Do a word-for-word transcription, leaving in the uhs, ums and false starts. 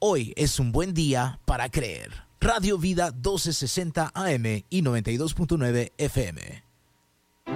Hoy es un buen día para creer. Radio Vida doce sesenta A M y noventa y dos punto nueve F M.